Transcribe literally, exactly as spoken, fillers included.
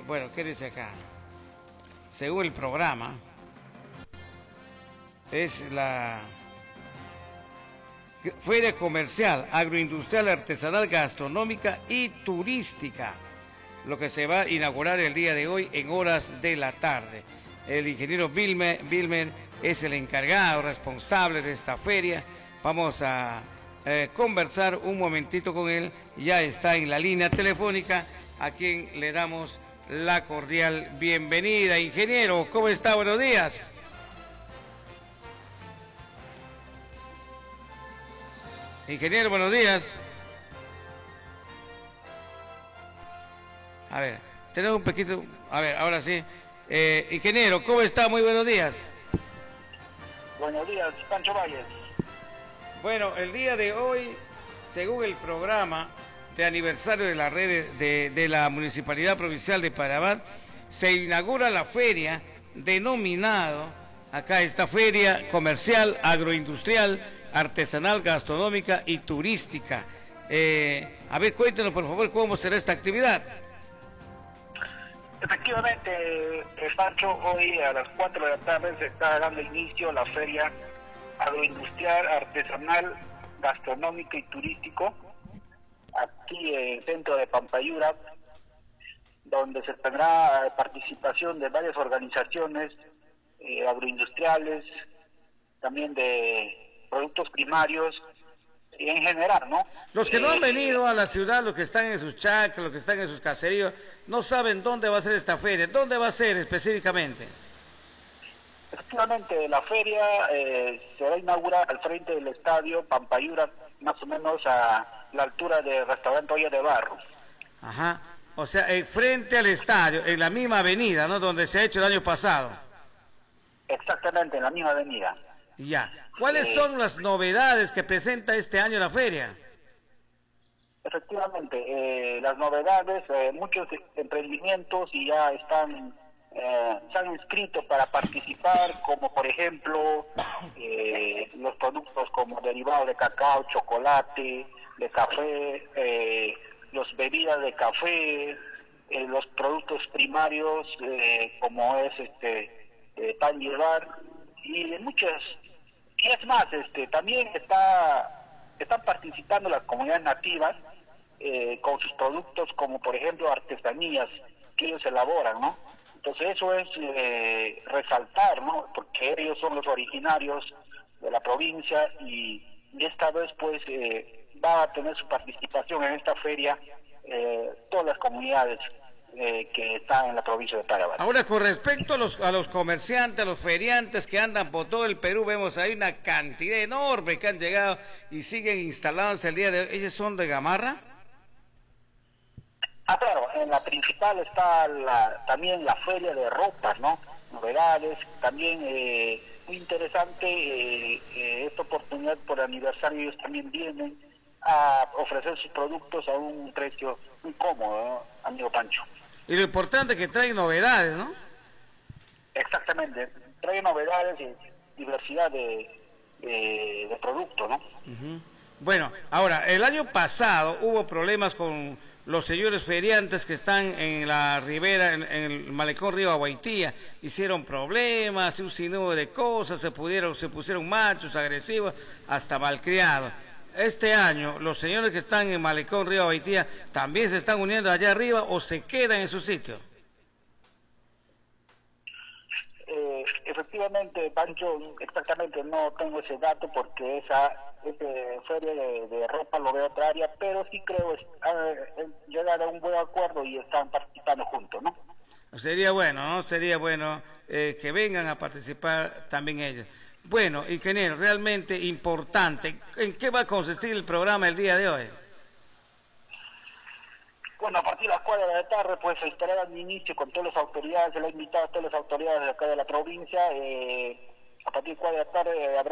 bueno, ¿qué dice acá? Según el programa, es la Feria Comercial, Agroindustrial, Artesanal, Gastronómica y Turística, lo que se va a inaugurar el día de hoy en horas de la tarde. El ingeniero Vilmer, Vilmer es el encargado, responsable de esta feria. Vamos a eh, conversar un momentito con él. Ya está en la línea telefónica, a quien le damos la cordial bienvenida. Ingeniero, ¿cómo está? Buenos días. Ingeniero, buenos días. A ver, tenemos un poquito... A ver, ahora sí. Eh, ingeniero, ¿cómo está? Muy buenos días. Buenos días, Pancho Valles. Bueno, el día de hoy, según el programa de aniversario de la red de, de la Municipalidad Provincial de Parabat, se inaugura la feria denominado, acá esta feria comercial, agroindustrial, artesanal, gastronómica y turística. Eh, a ver, cuéntenos por favor cómo será esta actividad. Efectivamente, eh, Pancho, hoy a las cuatro de la tarde se está dando inicio a la feria agroindustrial, artesanal, gastronómica y turístico, aquí en el centro de Pampayura, donde se tendrá participación de varias organizaciones eh, agroindustriales, también de productos primarios y en general, ¿no? Los que no han Eh, venido a la ciudad, los que están en sus chacras, los que están en sus caseríos, no saben dónde va a ser esta feria. ¿Dónde va a ser específicamente? Efectivamente, la feria eh, se va a inaugurar al frente del estadio Pampayura, más o menos a la altura del restaurante Olla de Barro. Ajá, o sea, eh, frente al estadio, en la misma avenida, ¿no? Donde se ha hecho el año pasado. Exactamente, en la misma avenida. Ya. ¿Cuáles Eh, son las novedades que presenta este año la feria? Efectivamente, eh, las novedades, eh, muchos emprendimientos y ya están, eh, se han inscrito para participar, como por ejemplo eh, los productos como derivados de cacao, chocolate, de café, eh, los bebidas de café, eh, los productos primarios eh, como es este eh, pan llevar y muchas. Y es más, este también está están participando las comunidades nativas eh, con sus productos como por ejemplo artesanías que ellos elaboran, ¿no? Entonces eso es eh, resaltar, ¿no? Porque ellos son los originarios de la provincia y, y esta vez pues eh, va a tener su participación en esta feria eh, todas las comunidades eh, que están en la provincia de Parabat. Ahora, con respecto a los, a los comerciantes, a los feriantes que andan por todo el Perú, vemos ahí una cantidad enorme que han llegado y siguen instalados el día de hoy. ¿Ellos son de Gamarra? Ah, claro, en la principal está la, también la feria de ropas, ¿no? Novedades, también eh, muy interesante eh, eh, esta oportunidad por aniversario, ellos también vienen a ofrecer sus productos a un precio muy cómodo, ¿no, amigo Pancho? Y lo importante es que traen novedades, ¿no? Exactamente, trae novedades y diversidad de, de, de productos, ¿no? Uh-huh. Bueno, ahora, el año pasado hubo problemas con los señores feriantes que están en la ribera, en, en el malecón Río Aguaitía, hicieron problemas, un sinnúmero de cosas, se pudieron, se pusieron machos, agresivos, hasta malcriados. Este año, los señores que están en malecón Río Aguaitía, ¿también se están uniendo allá arriba o se quedan en su sitio? Eh, efectivamente, Pancho, exactamente no tengo ese dato porque esa, esa feria de, de ropa lo veo otra área, pero sí creo eh, llegar a un buen acuerdo y están participando juntos, ¿no? Sería bueno, ¿no? Sería bueno eh, que vengan a participar también ellos. Bueno, ingeniero, realmente importante. ¿En qué va a consistir el programa el día de hoy? Bueno, a partir de las cuatro de la tarde, pues estará dando inicio con todas las autoridades, se le ha invitado a todas las autoridades de acá de la provincia. Eh, a partir de cuatro de la tarde habrá